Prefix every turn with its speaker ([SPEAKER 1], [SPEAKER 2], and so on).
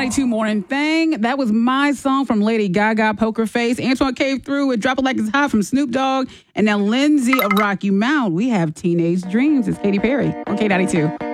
[SPEAKER 1] K92 Morning Thing. That was my song from Lady Gaga, Poker Face. Antoine came through with Drop It Like It's Hot from Snoop Dogg. And now Lindsay of Rocky Mount. We have Teenage Dreams. It's Katy Perry on K92.